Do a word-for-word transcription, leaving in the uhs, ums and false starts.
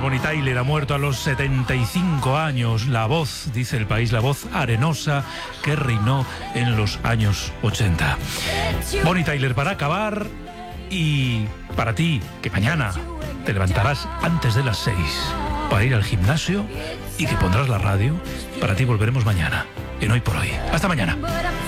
Bonnie Tyler ha muerto a los setenta y cinco años. La voz, dice El País, la voz arenosa que reinó en los años ochenta. Bonnie Tyler para acabar, y para ti, que mañana te levantarás antes de las seis para ir al gimnasio y que pondrás la radio, para ti volveremos mañana, en Hoy por Hoy. Hasta mañana.